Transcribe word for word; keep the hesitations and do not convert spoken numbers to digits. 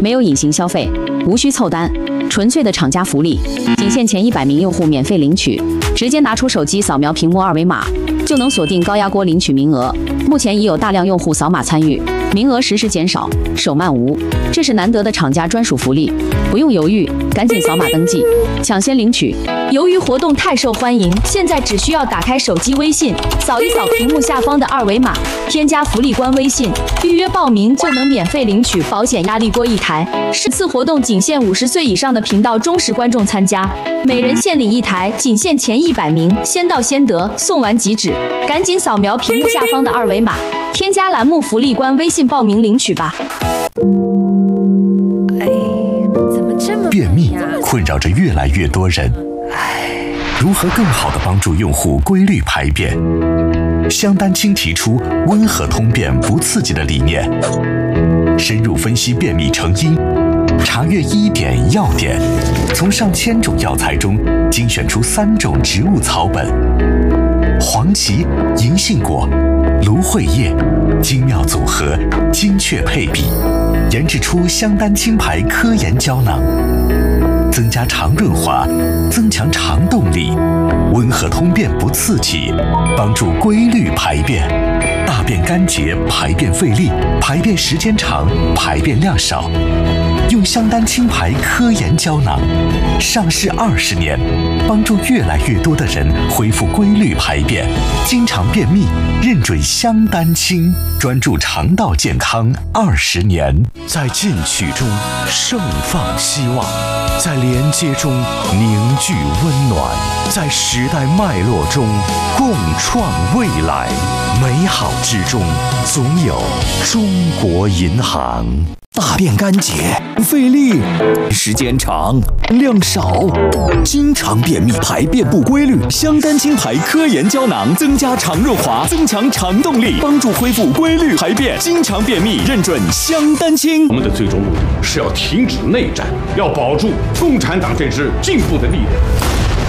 没有隐形消费，无需凑单，纯粹的厂家福利，仅限前一百名用户免费领取，直接拿出手机扫描屏幕二维码，就能锁定高压锅领取名额。目前已有大量用户扫码参与，名额实时减少，手慢无，这是难得的厂家专属福利，不用犹豫，赶紧扫码登记，抢先领取。 由于活动太受欢迎，现在只需要打开手机微信，扫一扫屏幕下方的二维码，添加福利官微信，预约报名就能免费领取保险压力锅一台。是次活动仅限五十岁以上的频道忠实观众参加，每人限领一台，仅限前一百名，先到先得，送完即止。赶紧扫描屏幕下方的二维码，添加栏目福利官微信报名领取吧。 哎，怎么这么便秘困扰着越来越多人，如何更好地帮助用户规律排便？香丹青提出温和通便不刺激的理念，深入分析便秘成因，查阅医典药典，从上千种药材中精选出三种植物草本：黄芪、银杏果、芦荟叶，精妙组合，精确配比，研制出香丹青牌科研胶囊，增加肠润滑，增强肠动力，温和通便不刺激，帮助规律排便，大便干结，排便费力，排便时间长，排便量少。用香丹青牌科研胶囊，上市二十年，帮助越来越多的人恢复规律排便。经常便秘，认准香丹青，专注肠道健康二十年。 在进取中盛放希望，在连接中凝聚温暖，在时代脉络中共创未来。美好之中，总有中国银行。大便干结，费力，时间长，量少，经常便秘，排便不规律。香丹青牌科研胶囊增加肠润滑，增强肠动力，帮助恢复规律排便。经常便秘，认准香丹青。 我们的最终目的是要停止内战，要保住共产党这支进步的力量。